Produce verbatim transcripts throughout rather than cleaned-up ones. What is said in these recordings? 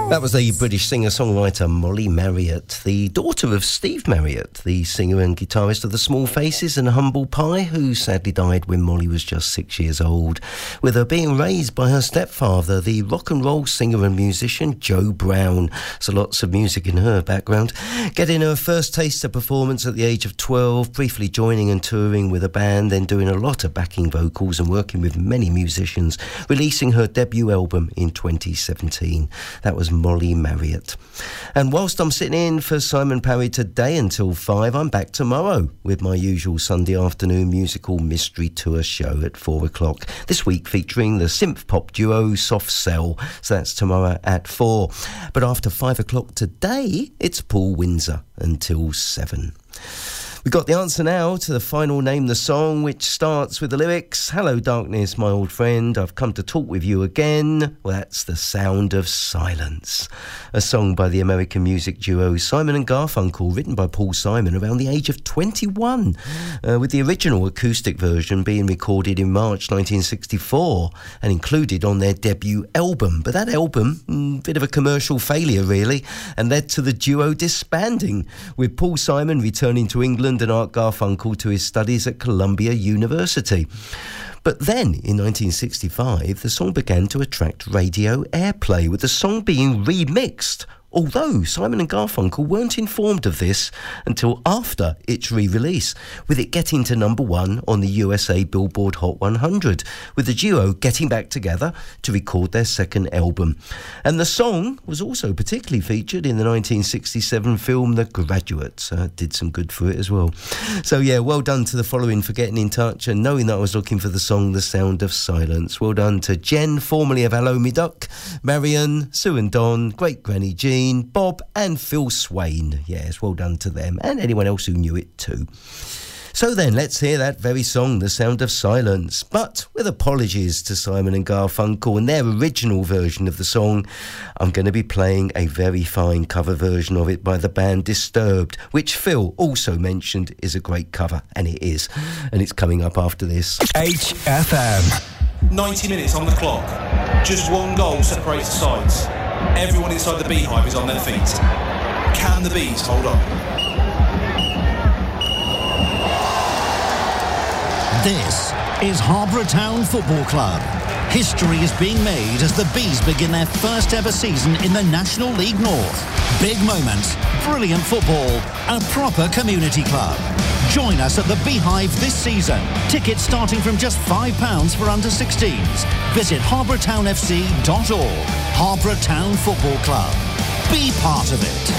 That was the British singer-songwriter Molly Marriott, the daughter of Steve Marriott, the singer and guitarist of the Small Faces and Humble Pie, who sadly died when Molly was just six years old, with her being raised by her stepfather, the rock and roll singer and musician Joe Brown. So lots of music in her background. Getting her first taste of performance at the age of twelve, briefly joining and touring with a band, then doing a lot of backing vocals and working with many musicians, releasing her debut album in twenty seventeen. That was Molly Marriott. And whilst I'm sitting in for Simon Parry today until five, I'm back tomorrow with my usual Sunday afternoon musical mystery tour show at four o'clock. This week featuring the synth pop duo Soft Cell. So that's tomorrow at four. But after five o'clock today, it's Paul Windsor until seven. We've got the answer now to the final Name the Song, which starts with the lyrics, "Hello darkness, my old friend, I've come to talk with you again." Well, that's The Sound of Silence, a song by the American music duo Simon and Garfunkel, written by Paul Simon around the age of twenty-one, uh, with the original acoustic version being recorded in March nineteen sixty-four and included on their debut album. But that album, mm, bit of a commercial failure really, and led to the duo disbanding, with Paul Simon returning to England and Art Garfunkel to his studies at Columbia University. But then, in nineteen sixty-five, the song began to attract radio airplay, with the song being remixed, although Simon and Garfunkel weren't informed of this until after its re-release, with it getting to number one on the U S A Billboard Hot one hundred, with the duo getting back together to record their second album. And the song was also particularly featured in the nineteen sixty-seven film The Graduate. Uh, did some good for it as well. So yeah, well done to the following for getting in touch and knowing that I was looking for the song The Sound of Silence. Well done to Jen, formerly of Hello Me Duck, Marion, Sue and Don, Great Granny Jean, Bob and Phil Swain. Yes, well done to them and anyone else who knew it too. So then, let's hear that very song, The Sound of Silence, but with apologies to Simon and Garfunkel and their original version of the song. I'm going to be playing a very fine cover version of it by the band Disturbed, which Phil also mentioned is a great cover, and it is. And it's coming up after this. H F M. ninety minutes on the clock. Just one goal separates the sides. Everyone inside the Beehive is on their feet. Can the Bees hold on? This is Harbour Town Football Club. History is being made as the Bees begin their first ever season in the National League North. Big moments, brilliant football, a proper community club. Join us at the Beehive this season. Tickets starting from just five pounds for under sixteens. Visit harbour town f c dot org. Harbour Town Football Club. Be part of it.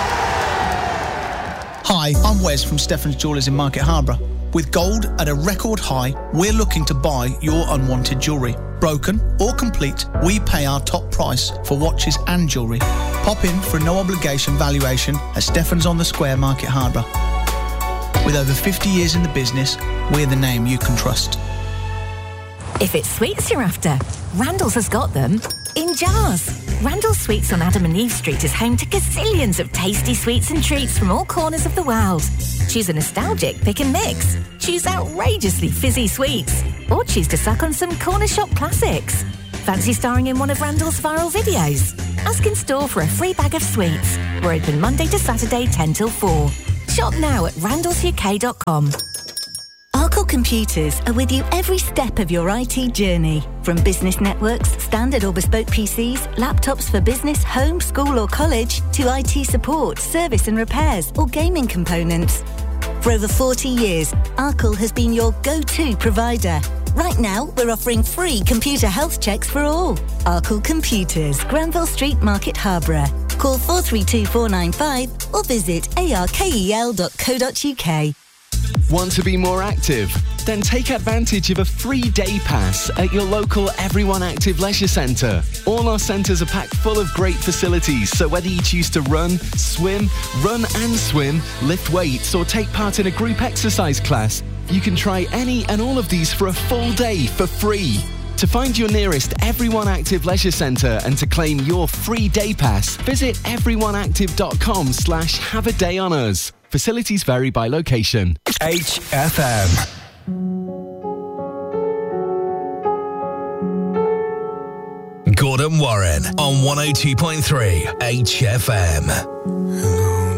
Hi, I'm Wes from Stefan's Jewellers in Market Harbour. With gold at a record high, we're looking to buy your unwanted jewellery. Broken or complete, we pay our top price for watches and jewellery. Pop in for a no-obligation valuation at Stefan's on the Square, Market Harbour. With over fifty years in the business, we're the name you can trust. If it's sweets you're after, Randall's has got them in jars. Randall's Sweets on Adam and Eve Street is home to gazillions of tasty sweets and treats from all corners of the world. Choose a nostalgic pick and mix. Choose outrageously fizzy sweets. Or choose to suck on some corner shop classics. Fancy starring in one of Randall's viral videos? Ask in store for a free bag of sweets. We're open Monday to Saturday, ten till four. Shop now at randalls u k dot com. Arkle Computers are with you every step of your I T journey. From business networks, standard or bespoke P Cs, laptops for business, home, school or college, to I T support, service and repairs, or gaming components. For over forty years, Arkle has been your go-to provider. Right now, we're offering free computer health checks for all. Arkle Computers, Granville Street, Market Harborough. Call four three two four nine five or visit arkel dot co dot u k. Want to be more active? Then take advantage of a free day pass at your local Everyone Active Leisure Centre. All our centres are packed full of great facilities, so whether you choose to run, swim, run and swim, lift weights or take part in a group exercise class, you can try any and all of these for a full day for free. To find your nearest Everyone Active Leisure Centre and to claim your free day pass, visit everyoneactive.com slash have a day on us. Facilities vary by location. H F M. Gordon Harold and Warren on one oh two point three H F M.